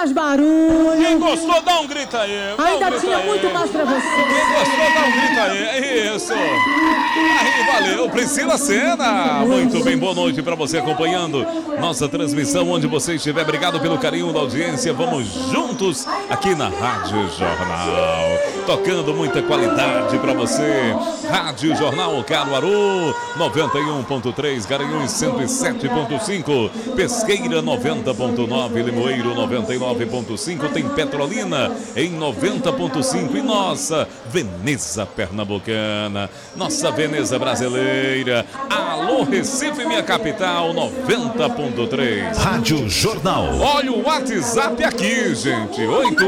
mais barulho. Quem gostou, dá um grito aí. Ainda tinha muito mais pra você. Quem gostou, dá um grito aí. Isso. Aí, valeu. Priscila Sena. Muito bem, boa noite pra você acompanhando nossa transmissão, onde você estiver. Obrigado pelo carinho da audiência. Vamos juntos aqui na Rádio Jornal. Tocando muita qualidade pra você. Rádio Jornal Caruaru, 91.3, Garanhuns 107.5, Pesqueira 90.9, Limoeiro 99.5, tem Petrolina em 90.5 e nossa Veneza Pernambucana, nossa Veneza brasileira. Alô Recife, minha capital, 90.3. Rádio Jornal. Olha o WhatsApp aqui, gente,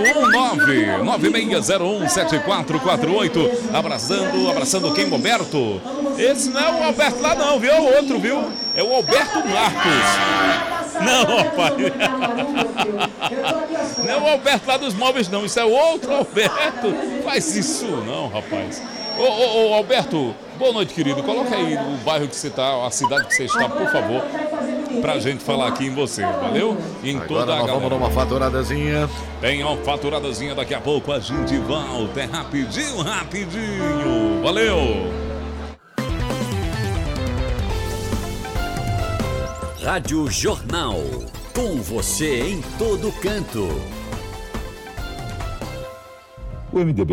819-9601-7448. Abraçando quem, Roberto? Esse não é o Alberto lá não, viu? É o outro, viu? É o Alberto Marcos. Não, rapaz. Não é o Alberto lá dos móveis, não. Isso é outro Alberto. Faz isso não, rapaz. Ô, Alberto, boa noite, querido. Coloca aí o bairro que você está, a cidade que você está, por favor, pra gente falar aqui em você, valeu? E em agora toda a galera. Vamos numa faturadazinha. Tem uma faturadazinha daqui a pouco, a gente volta. É rapidinho. Valeu! Rádio Jornal, com você em todo canto. O MDB